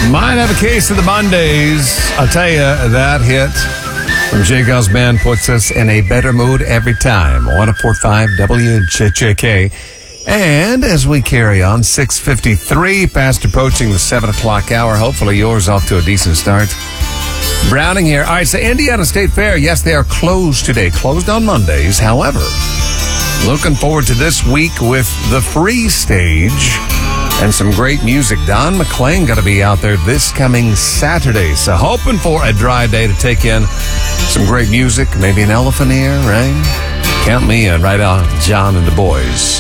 Might have a case of the Mondays. I'll tell you, that hit from Jacob's Band puts us in a better mood every time. 104.5 WJJK. And as we carry on, 6:53, fast approaching the 7 o'clock hour. Hopefully yours off to a decent start. Browning here. All right, so Indiana State Fair, yes, they are closed today. Closed on Mondays. However, looking forward to this week with the free stage and some great music. Don McLean got to be out there this coming Saturday. So hoping for a dry day to take in some great music. Maybe an elephant ear, right? Count me in. Right on, John and the boys.